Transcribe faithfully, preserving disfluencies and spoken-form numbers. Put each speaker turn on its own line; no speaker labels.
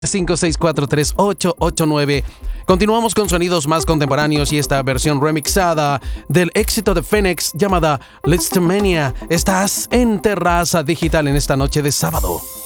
cinco seis cuatro tres ocho ocho nueve. Continuamos con sonidos más contemporáneos y esta versión remixada del éxito de Phoenix llamada Lisztomania. Estás en Terraza Digital en esta noche de sábado.